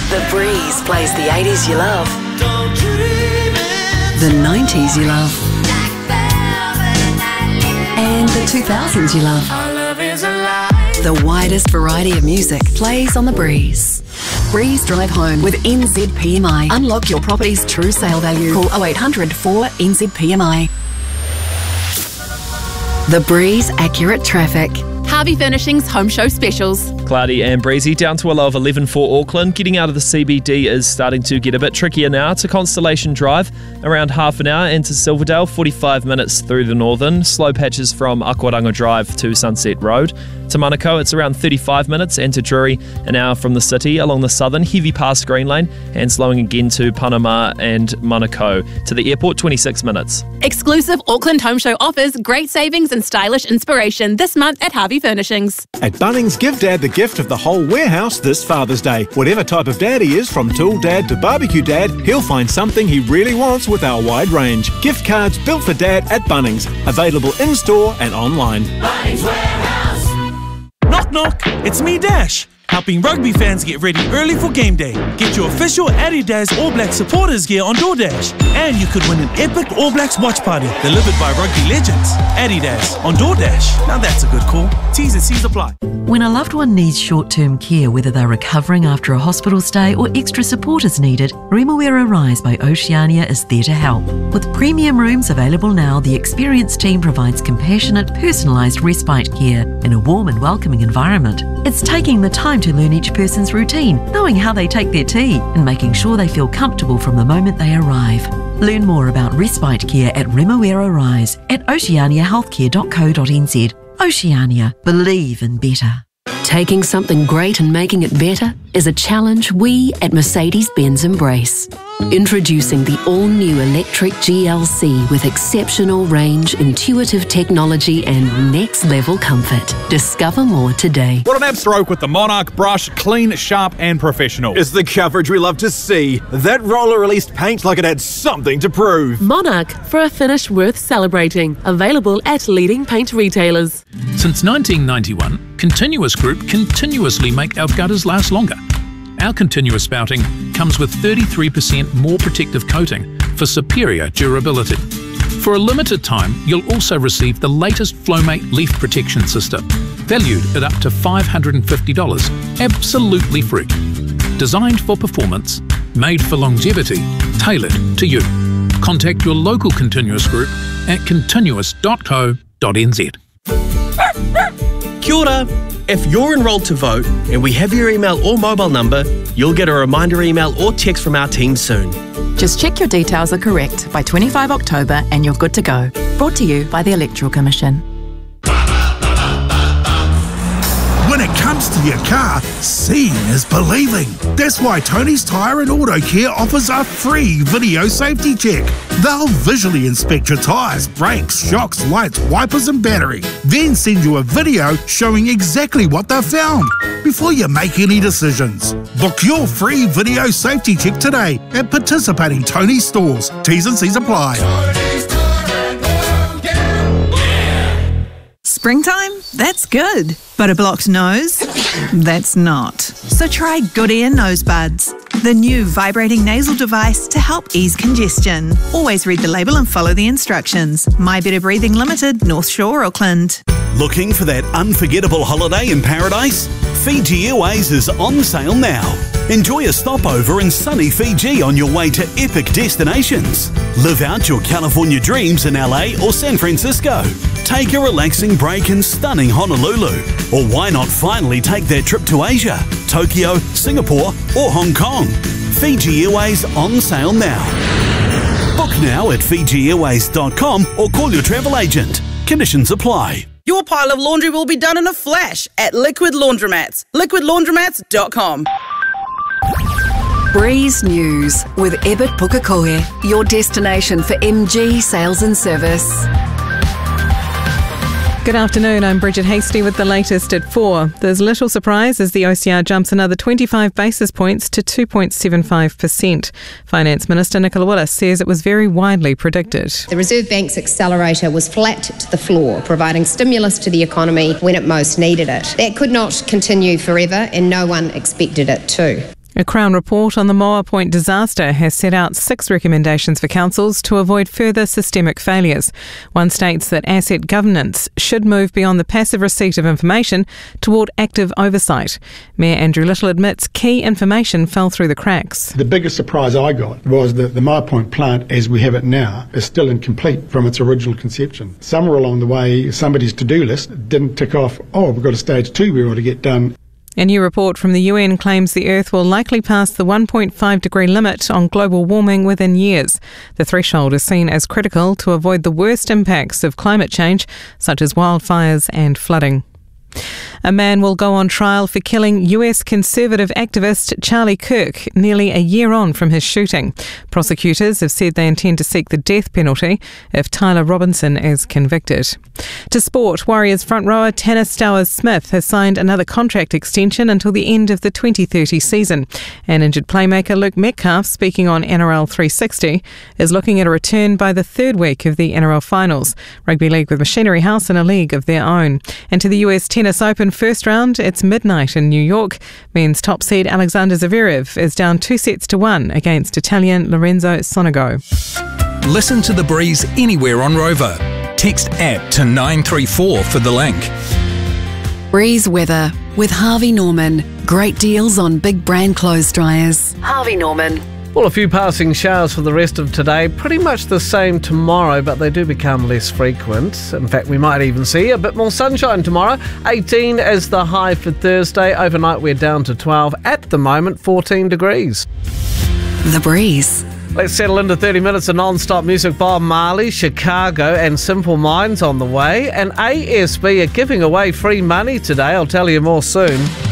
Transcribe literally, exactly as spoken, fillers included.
The Breeze plays the eighties you love, the nineties you love, and the two thousands you love. The widest variety of music plays on The Breeze. Breeze Drive Home with N Z P M I. Unlock your property's true sale value. Call oh eight hundred four N Z P M I. The Breeze Accurate Traffic. Harvey Furnishings Home Show Specials. Cloudy and breezy, down to a low of eleven for Auckland. Getting out of the C B D is starting to get a bit trickier now. To Constellation Drive, around half an hour, into Silverdale, forty-five minutes through the northern. Slow patches from Aquaranga Drive to Sunset Road. To Manukau, it's around thirty-five minutes, and to Drury, an hour from the city. Along the southern, heavy past Green Lane, and slowing again to Panama and Manukau. To the airport, twenty-six minutes. Exclusive Auckland Home Show offers great savings and stylish inspiration this month at Harvey Furnishings. At Bunnings, give Dad the gift of the whole warehouse this Father's Day. Whatever type of dad he is, from Tool Dad to Barbecue Dad, he'll find something he really wants with our wide range. Gift cards built for Dad at Bunnings. Available in-store and online. Bunnings Warehouse. Knock knock, it's me Dash, helping rugby fans get ready early for game day. Get your official Adidas All Blacks supporters gear on DoorDash, and you could win an epic All Blacks watch party delivered by rugby legends. Adidas on DoorDash, now that's a good call. T's and C's apply. When a loved one needs short-term care, whether they're recovering after a hospital stay or extra support is needed, Remuera Rise by Oceania is there to help. With premium rooms available now, the experienced team provides compassionate, personalised respite care in a warm and welcoming environment. It's taking the time to learn each person's routine, knowing how they take their tea, and making sure they feel comfortable from the moment they arrive. Learn more about respite care at Remuera Rise at oceania healthcare dot co dot n z. Oceania, believe in better. Taking something great and making it better is a challenge we at Mercedes-Benz embrace. Introducing the all-new electric G L C with exceptional range, intuitive technology and next-level comfort. Discover more today. What an ab stroke with the Monarch brush, clean, sharp and professional. It's the coverage we love to see. That roller released paint like it had something to prove. Monarch, for a finish worth celebrating. Available at leading paint retailers. Since nineteen ninety-one, Continuous Group continuously make our gutters last longer. Our continuous spouting comes with thirty-three percent more protective coating for superior durability. For a limited time, you'll also receive the latest Flowmate leaf protection system, valued at up to five hundred fifty dollars, absolutely free. Designed for performance, made for longevity, tailored to you. Contact your local Continuous Group at continuous dot co dot n z. Kia ora. If you're enrolled to vote and we have your email or mobile number, you'll get a reminder email or text from our team soon. Just check your details are correct by twenty-fifth of October and you're good to go. Brought to you by the Electoral Commission. When it comes to your car, seeing is believing. That's why Tony's Tyre and Auto Care offers a free video safety check. They'll visually inspect your tyres, brakes, shocks, lights, wipers and battery. Then send you a video showing exactly what they've found before you make any decisions. Book your free video safety check today at participating Tony's stores. T's and C's apply. Springtime? That's good. But a blocked nose? That's not. So try Good Ear Nose Buds, the new vibrating nasal device to help ease congestion. Always read the label and follow the instructions. My Better Breathing Limited, North Shore, Auckland. Looking for that unforgettable holiday in paradise? Fiji Airways is on sale now. Enjoy a stopover in sunny Fiji on your way to epic destinations. Live out your California dreams in L A or San Francisco. Take a relaxing break in stunning Honolulu. Or why not finally take that trip to Asia, Tokyo, Singapore or Hong Kong? Fiji Airways on sale now. Book now at fiji airways dot com or call your travel agent. Conditions apply. Your pile of laundry will be done in a flash at Liquid Laundromats. liquid laundromats dot com. Breeze News with Ebert Pukekohe, your destination for M G sales and service. Good afternoon, I'm Bridget Hasty with the latest at four. There's little surprise as the O C R jumps another twenty-five basis points to two point seven five percent. Finance Minister Nicola Willis says it was very widely predicted. The Reserve Bank's accelerator was flat to the floor, providing stimulus to the economy when it most needed it. That could not continue forever and no one expected it to. A Crown report on the Moa Point disaster has set out six recommendations for councils to avoid further systemic failures. One states that asset governance should move beyond the passive receipt of information toward active oversight. Mayor Andrew Little admits key information fell through the cracks. The biggest surprise I got was that the Moa Point plant, as we have it now, is still incomplete from its original conception. Somewhere along the way, somebody's to-do list didn't tick off, oh, we've got a stage two we want to get done. A new report from the U N claims the Earth will likely pass the one point five degree limit on global warming within years. The threshold is seen as critical to avoid the worst impacts of climate change, such as wildfires and flooding. A man will go on trial for killing U S conservative activist Charlie Kirk nearly a year on from his shooting. Prosecutors have said they intend to seek the death penalty if Tyler Robinson is convicted. To sport, Warriors front rower Tanner Stowers-Smith has signed another contract extension until the end of the twenty thirty season. And injured playmaker Luke Metcalf, speaking on N R L three sixty, is looking at a return by the third week of the N R L finals. Rugby League with Machinery House in a league of their own. And to the U S Tennis Open first round, it's midnight in New York. Men's top seed Alexander Zverev is down two sets to one against Italian Lorenzo Sonego. Listen to The Breeze anywhere on Rover. Text app to nine three four for the link. Breeze weather with Harvey Norman. Great deals on big brand clothes dryers. Harvey Norman. Well, a few passing showers for the rest of today. Pretty much the same tomorrow, but they do become less frequent. In fact, we might even see a bit more sunshine tomorrow. eighteen as the high for Thursday. Overnight, we're down to twelve. At the moment, fourteen degrees. The Breeze. Let's settle into thirty minutes of non-stop music. Bob Marley, Chicago and Simple Minds on the way. And A S B are giving away free money today. I'll tell you more soon.